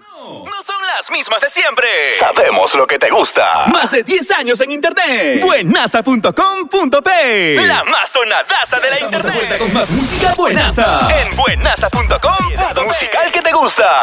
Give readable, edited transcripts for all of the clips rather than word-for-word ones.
No son las mismas de siempre. Sabemos lo que te gusta. Más de 10 años en internet. Buenaza.com.p. La más sonadaza de la internet. Con más música buenaza. En buenaza.com.p. Musical que te gusta.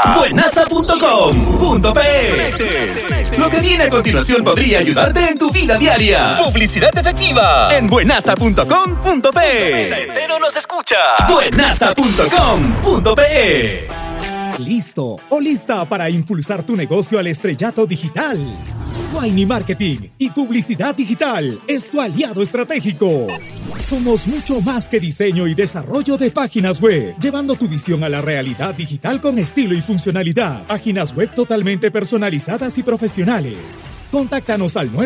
Buenaza.com.p. Lo que viene a continuación podría ayudarte en tu vida diaria. Publicidad efectiva. En buenaza.com.p. Entero nos escucha. Buenaza.com.pe. ¿Listo o lista para impulsar tu negocio al estrellato digital? Quaini Marketing y Publicidad Digital es tu aliado estratégico. Somos mucho más que diseño y desarrollo de páginas web, llevando tu visión a la realidad digital con estilo y funcionalidad. Páginas web totalmente personalizadas y profesionales. Contáctanos al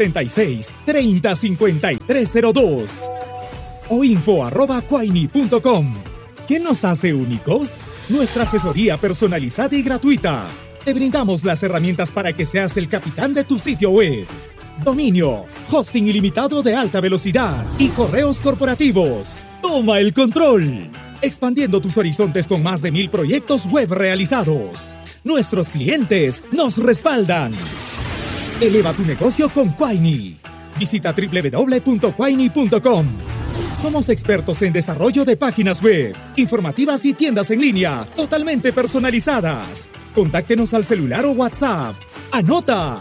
976-305302 o info@quaini.com. ¿Qué nos hace únicos? Nuestra asesoría personalizada y gratuita. Te brindamos las herramientas para que seas el capitán de tu sitio web. Dominio, hosting ilimitado de alta velocidad y correos corporativos. Toma el control. Expandiendo tus horizontes con más de 1000 proyectos web realizados. Nuestros clientes nos respaldan. Eleva tu negocio con Quaini. Visita www.quaini.com. Somos expertos en desarrollo de páginas web, informativas y tiendas en línea, totalmente personalizadas. Contáctenos al celular o WhatsApp. Anota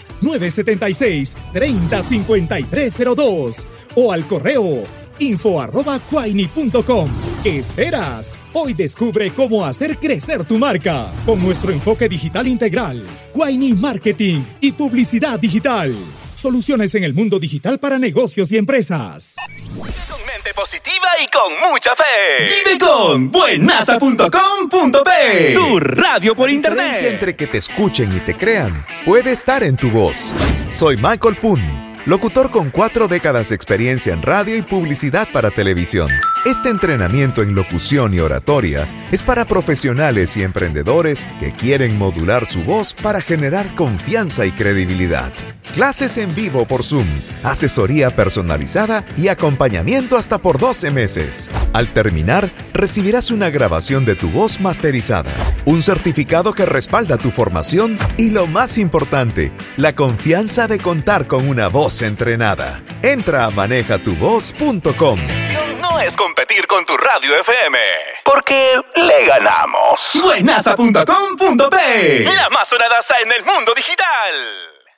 976-305302 o al correo info@quaini.com. ¿Qué esperas? Hoy descubre cómo hacer crecer tu marca con nuestro enfoque digital integral. Quaini Marketing y Publicidad Digital. Soluciones en el mundo digital para negocios y empresas. Con mente positiva y con mucha fe. Vive con buenaza.com.p. Tu radio por internet. La diferencia entre que te escuchen y te crean puede estar en tu voz. Soy Michael Poon, locutor con 4 décadas de experiencia en radio y publicidad para televisión. Este entrenamiento en locución y oratoria es para profesionales y emprendedores que quieren modular su voz para generar confianza y credibilidad. Clases en vivo por Zoom, asesoría personalizada y acompañamiento hasta por 12 meses. Al terminar, recibirás una grabación de tu voz masterizada, un certificado que respalda tu formación y, lo más importante, la confianza de contar con una voz entrenada. Entra a manejatuvoz.com. No es competir con tu radio FM, porque le ganamos. Buenaza.com.p. La más sonadaza en el mundo digital.